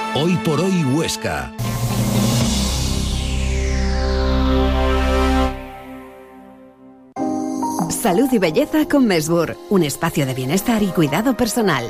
Hoy por hoy Huesca. Salud y belleza con Mesbur, un espacio de bienestar y cuidado personal.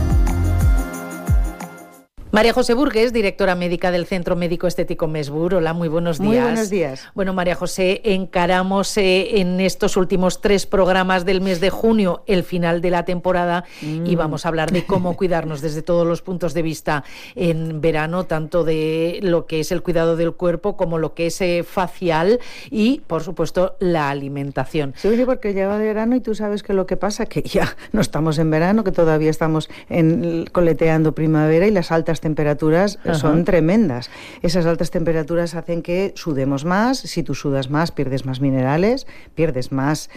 María José Burgues, directora médica del Centro Médico Estético Mesbur. Hola, muy buenos días. Muy buenos días. Bueno, María José, encaramos en estos últimos 3 programas del mes de junio el final de la temporada y vamos a hablar de cómo cuidarnos desde todos los puntos de vista en verano, tanto de lo que es el cuidado del cuerpo como lo que es facial y, por supuesto, la alimentación. Sí, porque llega verano y tú sabes que lo que pasa que ya no estamos en verano, que todavía estamos coleteando primavera y las altas temperaturas son tremendas. Esas altas temperaturas hacen que sudemos más. Si tú sudas más, pierdes más minerales, pierdes más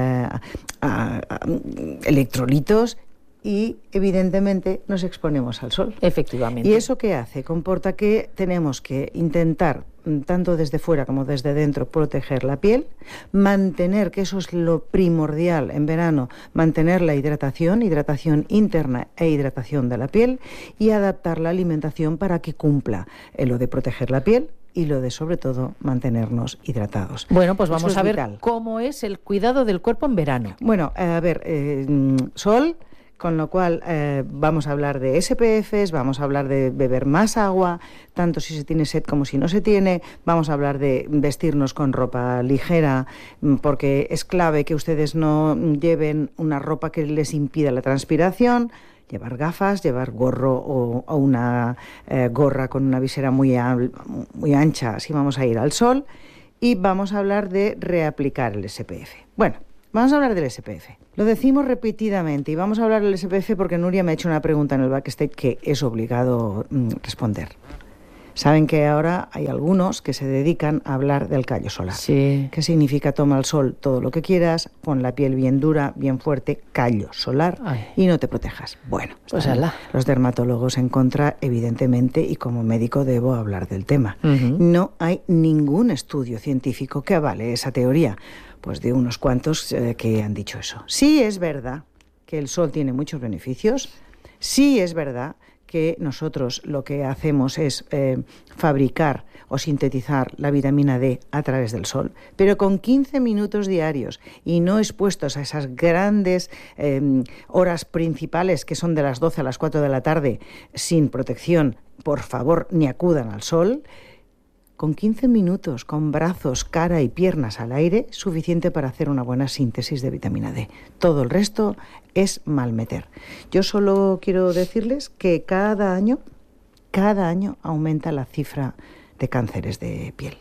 electrolitos y, evidentemente, nos exponemos al sol. Efectivamente. ¿Y eso qué hace? Comporta que tenemos que intentar, tanto desde fuera como desde dentro, proteger la piel, mantener, que eso es lo primordial en verano, mantener la hidratación interna e hidratación de la piel, y adaptar la alimentación para que cumpla lo de proteger la piel y lo de, sobre todo, mantenernos hidratados. Bueno, pues vamos a ver cómo es el cuidado del cuerpo en verano. Bueno, a ver, sol. Con lo cual vamos a hablar de SPFs, vamos a hablar de beber más agua, tanto si se tiene sed como si no se tiene. Vamos a hablar de vestirnos con ropa ligera, porque es clave que ustedes no lleven una ropa que les impida la transpiración. Llevar gafas, llevar gorro o una gorra con una visera muy ancha si vamos a ir al sol. Y vamos a hablar de reaplicar el SPF. Bueno, vamos a hablar del SPF. Lo decimos repetidamente y vamos a hablar del SPF porque Nuria me ha hecho una pregunta en el backstage que es obligado responder. Saben que ahora hay algunos que se dedican a hablar del callo solar. Sí. ¿Qué significa? Toma el sol todo lo que quieras, pon la piel bien dura, bien fuerte, callo solar. Ay. Y no te protejas. Bueno, pues los dermatólogos en contra, evidentemente, y como médico debo hablar del tema. No hay ningún estudio científico que avale esa teoría. Pues de unos cuantos que han dicho eso. Sí es verdad que el sol tiene muchos beneficios, sí es verdad que nosotros lo que hacemos es fabricar o sintetizar la vitamina D a través del sol, pero con 15 minutos diarios y no expuestos a esas grandes horas principales que son de las 12 a las 4 de la tarde sin protección, por favor, ni acudan al sol. Con 15 minutos, con brazos, cara y piernas al aire, suficiente para hacer una buena síntesis de vitamina D. Todo el resto es malmeter. Yo solo quiero decirles que cada año aumenta la cifra de cánceres de piel.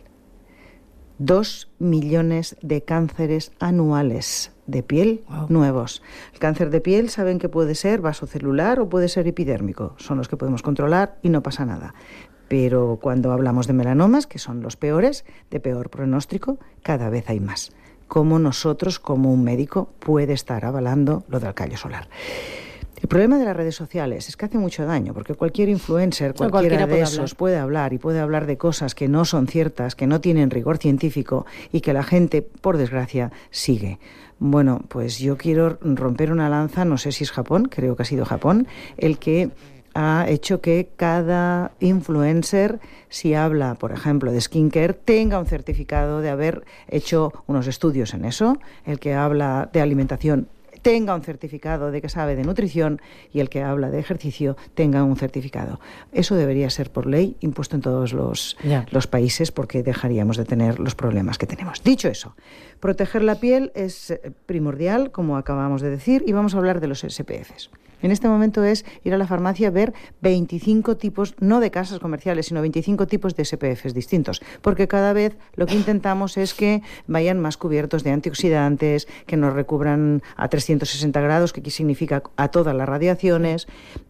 2 millones de cánceres anuales de piel nuevos. El cáncer de piel saben que puede ser vasocelular o puede ser epidérmico. Son los que podemos controlar y no pasa nada. Pero cuando hablamos de melanomas, que son los peores, de peor pronóstico, cada vez hay más. ¿Cómo nosotros, como un médico, puede estar avalando lo del callo solar? El problema de las redes sociales es que hace mucho daño, porque cualquier influencer, cualquiera de esos puede hablar y puede hablar de cosas que no son ciertas, que no tienen rigor científico y que la gente, por desgracia, sigue. Bueno, pues yo quiero romper una lanza, no sé si es Japón, creo que ha sido Japón, el que ha hecho que cada influencer, si habla, por ejemplo, de skincare, tenga un certificado de haber hecho unos estudios en eso. El que habla de alimentación tenga un certificado de que sabe de nutrición y el que habla de ejercicio tenga un certificado. Eso debería ser por ley impuesto en todos los países porque dejaríamos de tener los problemas que tenemos. Dicho eso, proteger la piel es primordial, como acabamos de decir, y vamos a hablar de los SPFs. En este momento es ir a la farmacia a ver 25 tipos, no de casas comerciales, sino 25 tipos de SPFs distintos, porque cada vez lo que intentamos es que vayan más cubiertos de antioxidantes, que nos recubran a 360 grados, que significa a todas las radiaciones,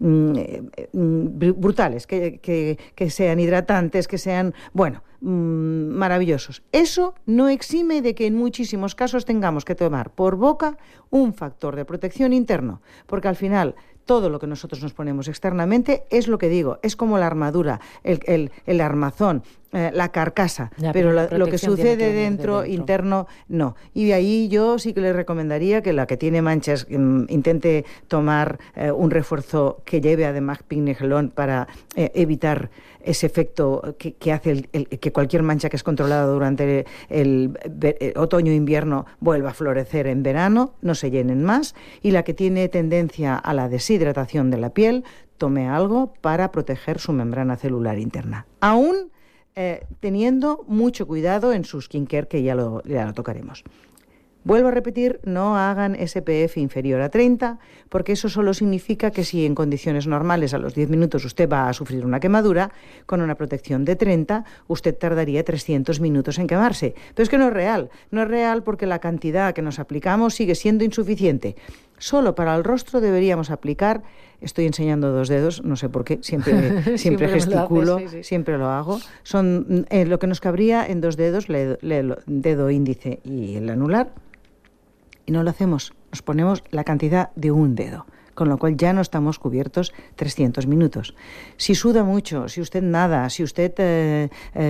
brutales, que sean hidratantes, que sean, maravillosos. Eso no exime de que en muchísimos casos tengamos que tomar por boca un factor de protección interno, porque al final todo lo que nosotros nos ponemos externamente es lo que digo, es como la armadura, el armazón, la carcasa, Ya, pero la lo que protección tiene sucede que venir de dentro, dentro. interno, no. Y de ahí yo sí que le recomendaría que la que tiene manchas intente tomar un refuerzo que lleve además pignegelón para evitar ese efecto que hace que cualquier mancha que es controlada durante el otoño e invierno vuelva a florecer en verano, no se llenen más. Y la que tiene tendencia a la deshidratación de la piel, tome algo para proteger su membrana celular interna. Aún teniendo mucho cuidado en su skincare, que ya lo tocaremos. Vuelvo a repetir, no hagan SPF inferior a 30, porque eso solo significa que si en condiciones normales a los 10 minutos usted va a sufrir una quemadura, con una protección de 30, usted tardaría 300 minutos en quemarse. Pero es que no es real. No es real porque la cantidad que nos aplicamos sigue siendo insuficiente. Solo para el rostro deberíamos aplicar, estoy enseñando 2 dedos, no sé por qué, siempre gesticulo, sí. Siempre lo hago. Son lo que nos cabría en 2 dedos, el dedo índice y el anular. Y no lo hacemos, nos ponemos la cantidad de 1 dedo, con lo cual ya no estamos cubiertos 300 minutos. Si suda mucho, si usted nada, si usted,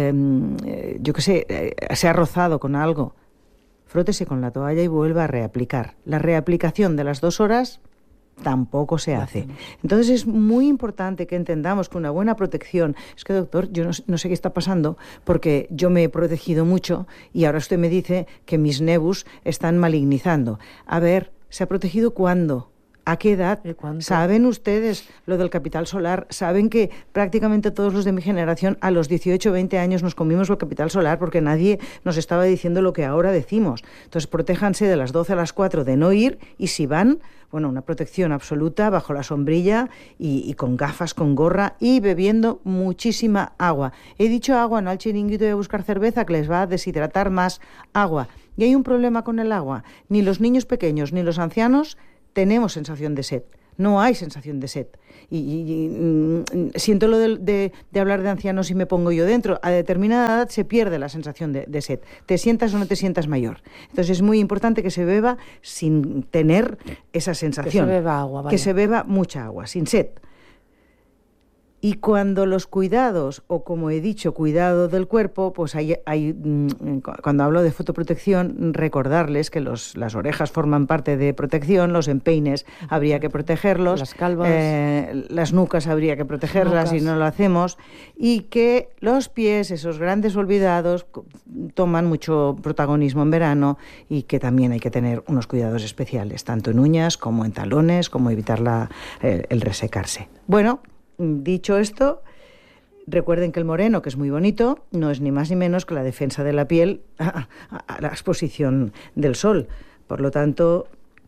se ha rozado con algo, frótese con la toalla y vuelva a reaplicar. La reaplicación de las 2 horas tampoco se hace. Entonces es muy importante que entendamos que una buena protección, es que doctor, yo no sé qué está pasando porque yo me he protegido mucho y ahora usted me dice que mis nebus están malignizando. A ver, ¿se ha protegido cuándo? ¿A qué edad? ¿Saben ustedes lo del capital solar? ¿Saben que prácticamente todos los de mi generación a los 18 o 20 años nos comimos el capital solar porque nadie nos estaba diciendo lo que ahora decimos? Entonces, protéjanse de las 12 a las 4 de no ir y si van, bueno, una protección absoluta bajo la sombrilla y con gafas, con gorra y bebiendo muchísima agua. He dicho agua, no al chiringuito de buscar cerveza que les va a deshidratar más agua. Y hay un problema con el agua. Ni los niños pequeños ni los ancianos tenemos sensación de sed, no hay sensación de sed. Siento lo de hablar de ancianos y me pongo yo dentro. A determinada edad se pierde la sensación de sed. Te sientas o no te sientas mayor. Entonces es muy importante que se beba sin tener esa sensación. Que se beba agua, vale. Que se beba mucha agua, sin sed. Y cuando los cuidados, o como he dicho, cuidado del cuerpo, pues cuando hablo de fotoprotección, recordarles que las orejas forman parte de protección, los empeines habría que protegerlos, las calvas, las nucas habría que protegerlas si no lo hacemos, y que los pies, esos grandes olvidados, toman mucho protagonismo en verano y que también hay que tener unos cuidados especiales, tanto en uñas como en talones, como evitar el resecarse. Bueno, dicho esto, recuerden que el moreno, que es muy bonito, no es ni más ni menos que la defensa de la piel a la exposición del sol. Por lo tanto,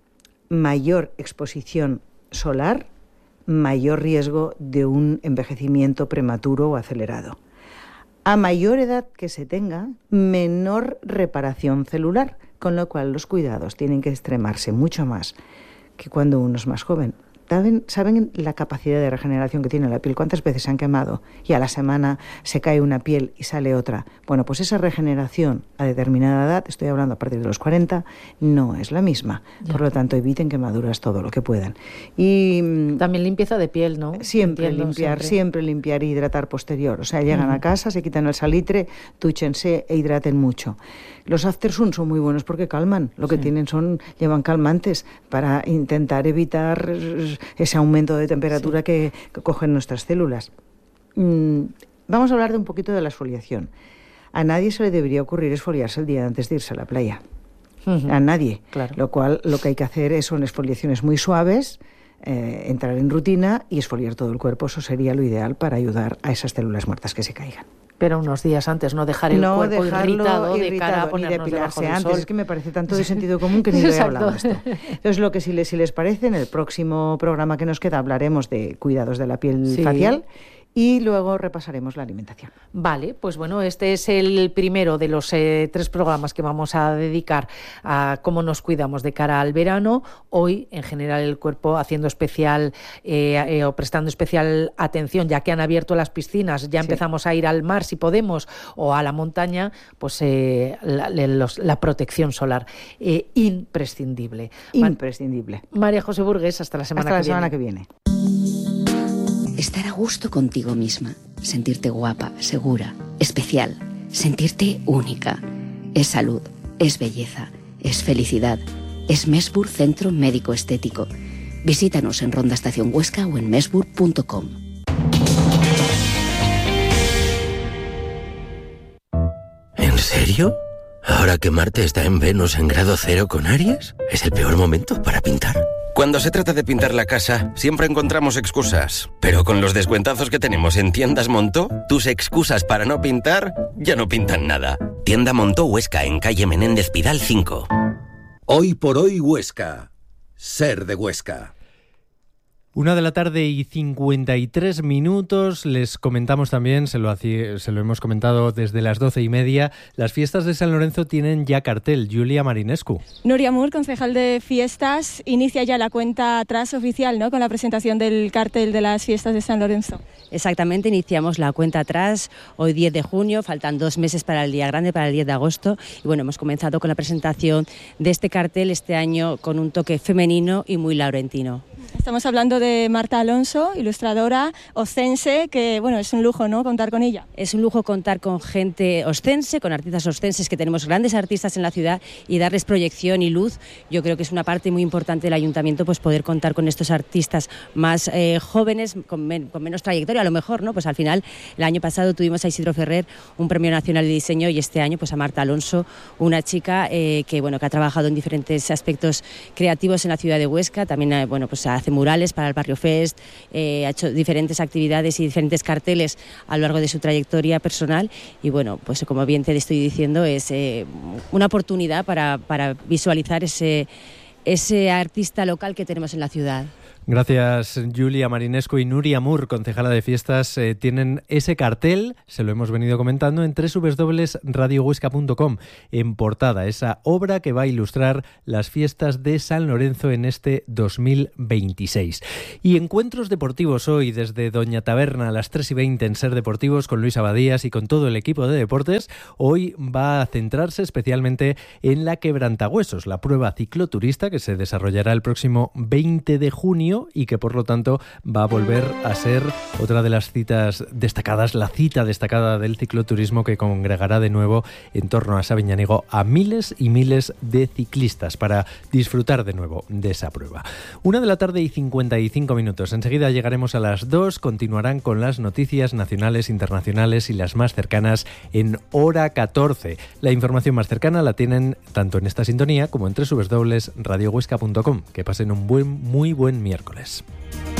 mayor exposición solar, mayor riesgo de un envejecimiento prematuro o acelerado. A mayor edad que se tenga, menor reparación celular, con lo cual los cuidados tienen que extremarse mucho más que cuando uno es más joven. ¿Saben la capacidad de regeneración que tiene la piel? ¿Cuántas veces se han quemado y a la semana se cae una piel y sale otra? Bueno, pues esa regeneración a determinada edad, estoy hablando a partir de los 40, no es la misma. Ya. Por lo tanto, eviten quemaduras todo lo que puedan. Y también limpieza de piel, ¿no? Siempre limpiar e hidratar posterior. O sea, llegan a casa, se quitan el salitre, dúchense e hidraten mucho. Los aftersun son muy buenos porque calman. Lo que tienen llevan calmantes para intentar evitar ese aumento de temperatura que cogen nuestras células. Vamos a hablar de un poquito de la exfoliación. A nadie se le debería ocurrir exfoliarse el día antes de irse a la playa. A nadie. Claro. Lo cual lo que hay que hacer son exfoliaciones muy suaves, entrar en rutina y exfoliar todo el cuerpo. Eso sería lo ideal para ayudar a esas células muertas que se caigan. Pero unos días antes, no dejar el cuerpo irritado de cara a ponernos debajo del sol. Es que me parece tanto de sentido común que ni lo he hablado de esto. Entonces, lo que si les parece, en el próximo programa que nos queda hablaremos de cuidados de la piel facial y luego repasaremos la alimentación. Vale, pues bueno, este es el primero de los 3 programas que vamos a dedicar a cómo nos cuidamos de cara al verano. Hoy, en general, el cuerpo haciendo especial o prestando especial atención, ya que han abierto las piscinas, ya empezamos a ir al mar si podemos o a la montaña, pues la protección solar, imprescindible. Imprescindible. María José Burgues, hasta la semana que viene. Estar a gusto contigo misma, sentirte guapa, segura, especial, sentirte única. Es salud, es belleza, es felicidad. Es Messburg Centro Médico Estético. Visítanos en Ronda Estación Huesca o en messburg.com. ¿En serio? ¿Ahora que Marte está en Venus en grado 0 con Aries? ¿Es el peor momento para pintar? Cuando se trata de pintar la casa, siempre encontramos excusas. Pero con los descuentazos que tenemos en Tiendas Montó, tus excusas para no pintar ya no pintan nada. Tienda Montó Huesca, en calle Menéndez Pidal 5. Hoy por hoy Huesca. Ser de Huesca. 1:53 PM. Les comentamos también, se lo hemos comentado desde las 12:30, las fiestas de San Lorenzo tienen ya cartel. Julia Marinescu. Nuria Mur, concejal de fiestas, inicia ya la cuenta atrás oficial, ¿no?, con la presentación del cartel de las fiestas de San Lorenzo. Exactamente, iniciamos la cuenta atrás hoy 10 de junio, faltan 2 meses para el día grande, para el 10 de agosto, y bueno, hemos comenzado con la presentación de este cartel este año con un toque femenino y muy laurentino. Estamos hablando de Marta Alonso, ilustradora oscense, que bueno, es un lujo, ¿no?, contar con ella. Es un lujo contar con gente oscense, con artistas oscenses, que tenemos grandes artistas en la ciudad, y darles proyección y luz. Yo creo que es una parte muy importante del ayuntamiento, pues poder contar con estos artistas más jóvenes, con menos trayectoria, a lo mejor, ¿no? Pues al final, el año pasado tuvimos a Isidro Ferrer, un premio nacional de diseño, y este año pues a Marta Alonso, una chica que ha trabajado en diferentes aspectos creativos en la ciudad de Huesca. También pues hace murales para el Barrio Fest, ha hecho diferentes actividades y diferentes carteles a lo largo de su trayectoria personal, y bueno, pues como bien te estoy diciendo, es una oportunidad para visualizar ese artista local que tenemos en la ciudad. Gracias, Julia Marinescu. Y Nuria Mur, concejala de fiestas, tienen ese cartel, se lo hemos venido comentando, en www.radiohuesca.com, en portada, esa obra que va a ilustrar las fiestas de San Lorenzo en este 2026. Y encuentros deportivos hoy desde Doña Taberna a las 3:20 en Ser Deportivos, con Luis Abadías y con todo el equipo de deportes. Hoy va a centrarse especialmente en la Quebrantahuesos, la prueba cicloturista que se desarrollará el próximo 20 de junio y que por lo tanto va a volver a ser otra de las citas destacadas, la cita destacada del cicloturismo, que congregará de nuevo en torno a Sabiñánigo a miles y miles de ciclistas para disfrutar de nuevo de esa prueba. 1:55 PM. Enseguida llegaremos a las 2, continuarán con las noticias nacionales, internacionales y las más cercanas en hora 14. La información más cercana la tienen tanto en esta sintonía como en www.radiohuesca.com. Que pasen un muy buen miércoles.